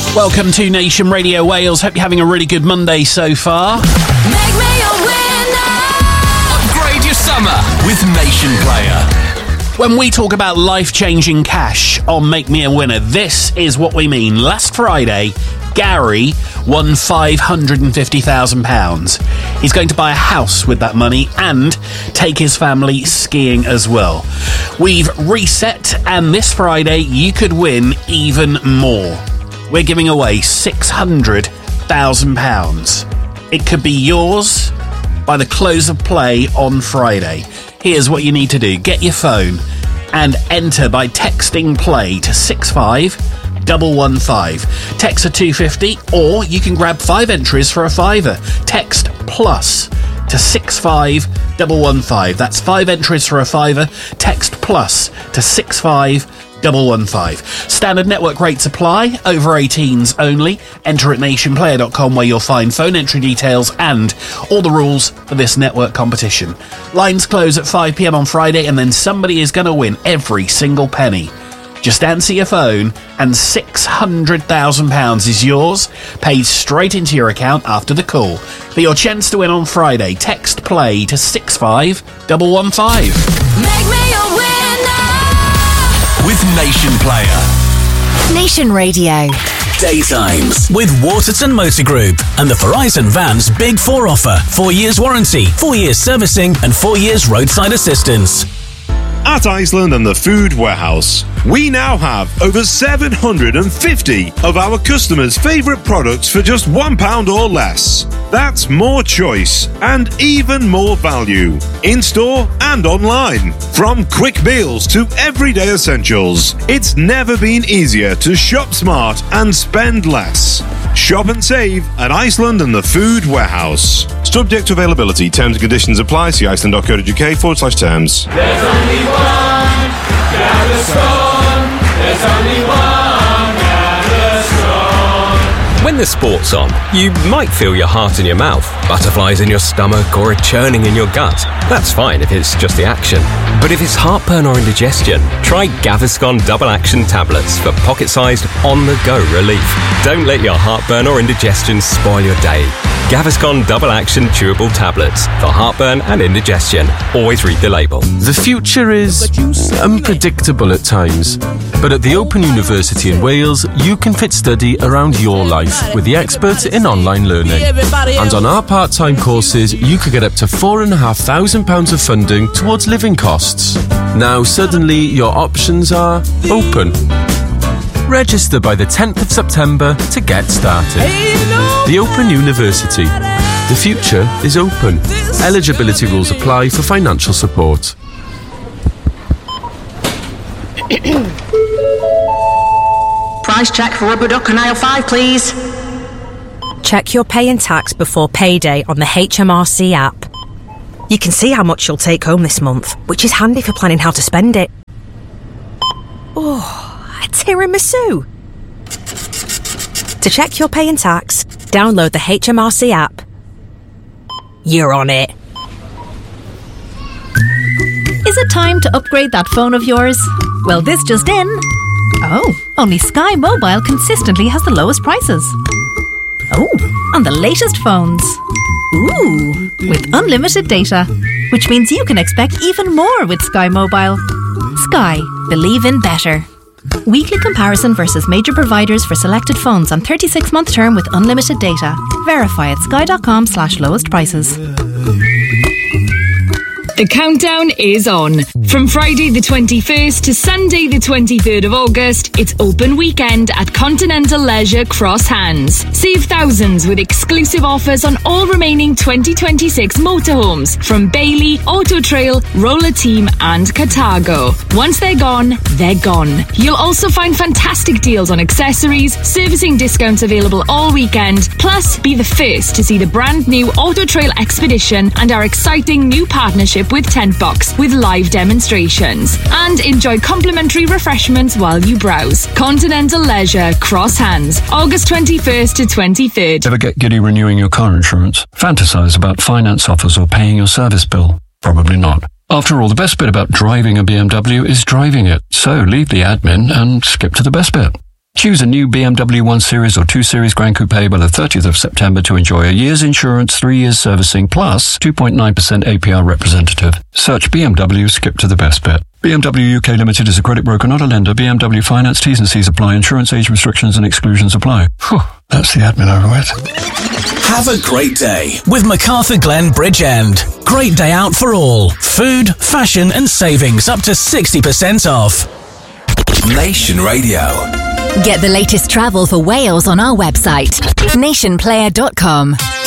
Welcome to Nation Radio Wales. Hope you're having a really good Monday so far. Make me a winner. Upgrade your summer with Nation Player. When we talk about life-changing cash on Make Me a Winner, this is what we mean. Last Friday, Gary won £550,000. He's going to buy a house with that money and take his family skiing as well. We've reset, and this Friday you could win even more. We're giving away £600,000. It could be yours by the close of play on Friday. Here's what you need to do. Get your phone and enter by texting play to 65115. Text a 250, or you can grab 5 entries for a £5. Text plus to 65115. That's 5 entries for a £5. Text plus to 65115. Standard network rates apply. Over 18s only. Enter at nationplayer.com, where you'll find phone entry details and all the rules for this network competition. Lines close at 5 p.m. on Friday, and then somebody is going to win every single penny. Just answer your phone and £600,000 is yours, paid straight into your account after the call. For your chance to win on Friday, text play to 65115. Make me a winner. With Nation Player. Nation Radio. Daytimes. With Waterton Motor Group and the Verizon Vans Big 4 offer. 4 years warranty, 4 years servicing and 4 years roadside assistance. At Iceland and the Food Warehouse, we now have over 750 of our customers' favourite products for just £1 or less. That's more choice and even more value, in-store and online. From quick meals to everyday essentials, it's never been easier to shop smart and spend less. Shop and save at Iceland and the Food Warehouse. Subject to availability. Terms and conditions apply. See iceland.co.uk/terms. There's only one Gaviscon. There's only one Gaviscon. When the sport's on, you might feel your heart in your mouth, butterflies in your stomach, or a churning in your gut. That's fine if it's just the action. But if it's heartburn or indigestion, try Gaviscon Double Action Tablets for pocket-sized, on-the-go relief. Don't let your heartburn or indigestion spoil your day. Gaviscon Double Action Chewable Tablets for heartburn and indigestion. Always read the label. The future is unpredictable at times, but at the Open University in Wales, you can fit study around your life with the experts in online learning. And on our part-time courses, you could get up to £4,500 of funding towards living costs. Now suddenly your options are open. Register by the 10th of September to get started. The Open University. The future is open. Eligibility rules apply for financial support. Price check for rubber duck on aisle 5, please. Check your pay and tax before payday on the HMRC app. You can see how much you'll take home this month, which is handy for planning how to spend it. Oh, a tiramisu! To check your pay and tax, download the HMRC app. You're on it. Is it time to upgrade that phone of yours? Well, this just in. Oh, only Sky Mobile consistently has the lowest prices. Oh, on the latest phones. Ooh, with unlimited data, which means you can expect even more with Sky Mobile. Sky, believe in better. Weekly comparison versus major providers for selected phones on 36-month term with unlimited data. Verify at sky.com/lowest prices. The countdown is on. From Friday the 21st to Sunday the 23rd of August, it's open weekend at Continental Leisure Cross Hands. Save thousands with exclusive offers on all remaining 2026 motorhomes from Bailey, Auto Trail, Roller Team and Cartago. Once they're gone, they're gone. You'll also find fantastic deals on accessories, servicing discounts available all weekend, plus be the first to see the brand new Auto Trail Expedition and our exciting new partnership with Tent Box with live demonstrations. And enjoy complimentary refreshments while you browse. Continental Leisure, Cross Hands, August 21st to 23rd. Ever get giddy renewing your car insurance? Fantasize about finance offers or paying your service bill? Probably not. After all, the best bit about driving a BMW is driving it. So leave the admin and skip to the best bit. Choose a new BMW 1 Series or 2 Series Grand Coupe by the 30th of September to enjoy a year's insurance, 3 years servicing, plus 2.9% APR representative. Search BMW, skip to the best bit. BMW UK Limited is a credit broker, not a lender. BMW Finance, T's and C's apply. Insurance age restrictions and exclusions apply. Whew, that's the admin over with. Have a great day with MacArthur Glen Bridgend. Great day out for all. Food, fashion and savings up to 60% off. Nation Radio. Get the latest travel for Wales on our website, nationplayer.com.